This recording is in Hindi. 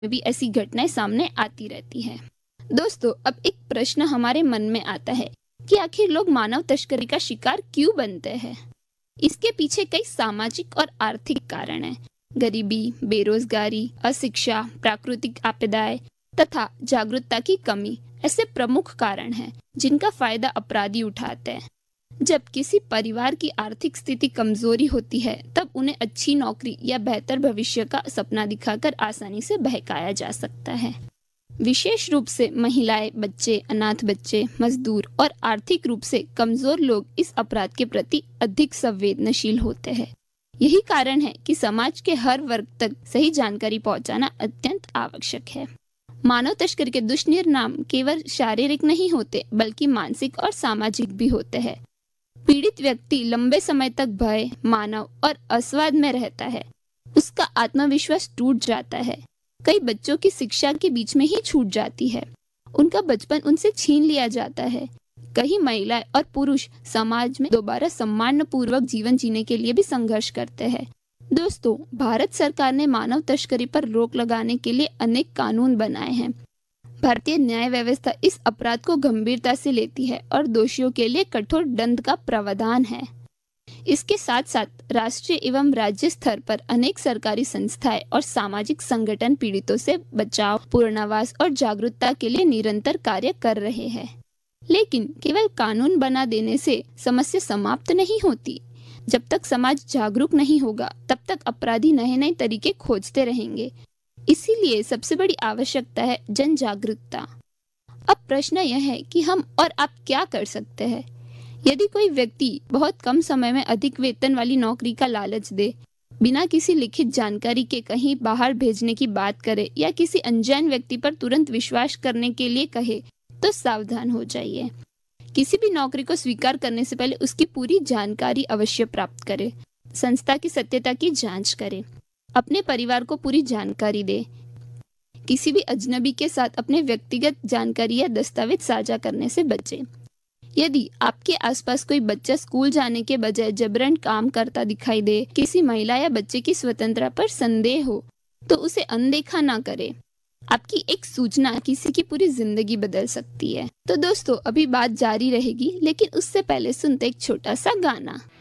में भी ऐसी घटनाएं सामने आती रहती है। दोस्तों, अब एक प्रश्न हमारे मन में आता है कि आखिर लोग मानव तस्करी का शिकार क्यों बनते हैं? इसके पीछे कई सामाजिक और आर्थिक कारण हैं। गरीबी, बेरोजगारी, अशिक्षा, प्राकृतिक आपदाएं तथा जागरूकता की कमी ऐसे प्रमुख कारण हैं जिनका फायदा अपराधी उठाते हैं। जब किसी परिवार की आर्थिक स्थिति कमजोरी होती है, तब उन्हें अच्छी नौकरी या बेहतर भविष्य का सपना दिखाकर आसानी से बहकाया जा सकता है। विशेष रूप से महिलाएं, बच्चे, अनाथ बच्चे, मजदूर और आर्थिक रूप से कमजोर लोग इस अपराध के प्रति अधिक संवेदनशील होते हैं। यही कारण है कि समाज के हर वर्ग तक सही जानकारी पहुंचाना अत्यंत आवश्यक है। मानव तस्करी के दुष्परिणाम केवल शारीरिक नहीं होते, बल्कि मानसिक और सामाजिक भी होते हैं। पीड़ित व्यक्ति लंबे समय तक भय, मानव और अस्वाद में रहता है। उसका आत्मविश्वास टूट जाता है। कई बच्चों की शिक्षा के बीच में ही छूट जाती है। उनका बचपन उनसे छीन लिया जाता है। कई महिलाएं और पुरुष समाज में दोबारा सम्मानपूर्वक जीवन जीने के लिए भी संघर्ष करते हैं। दोस्तों, भारत सरकार ने मानव तस्करी पर रोक लगाने के लिए अनेक कानून बनाए हैं। भारतीय न्याय व्यवस्था इस अपराध को गंभीरता से लेती है और दोषियों के लिए कठोर दंड का प्रावधान है। इसके साथ साथ राष्ट्रीय एवं राज्य स्तर पर अनेक सरकारी संस्थाएं और सामाजिक संगठन पीड़ितों से बचाव, पुनर्वास और जागरूकता के लिए निरंतर कार्य कर रहे हैं। लेकिन केवल कानून बना देने से समस्या समाप्त नहीं होती। जब तक समाज जागरूक नहीं होगा, तब तक अपराधी नए नए तरीके खोजते रहेंगे। इसीलिए सबसे बड़ी आवश्यकता है जन जागरूकता। अब प्रश्न यह है कि हम और आप क्या कर सकते हैं? यदि कोई व्यक्ति बहुत कम समय में अधिक वेतन वाली नौकरी का लालच दे, बिना किसी लिखित जानकारी के कहीं बाहर भेजने की बात करे या किसी अनजान व्यक्ति पर तुरंत विश्वास करने के लिए कहे, तो सावधान हो जाइए। किसी भी नौकरी को स्वीकार करने से पहले उसकी पूरी जानकारी अवश्य प्राप्त करें। संस्था की सत्यता की जांच करें। अपने परिवार को पूरी जानकारी दें। किसी भी अजनबी के साथ अपने व्यक्तिगत जानकारी या दस्तावेज साझा करने से बचें। यदि आपके आसपास कोई बच्चा स्कूल जाने के बजाय जबरन काम करता दिखाई दे, किसी महिला या बच्चे की स्वतंत्रता पर संदेह हो, तो उसे अनदेखा ना करें। आपकी एक सूचना किसी की पूरी जिंदगी बदल सकती है। तो दोस्तों, अभी बात जारी रहेगी, लेकिन उससे पहले सुनते एक छोटा सा गाना।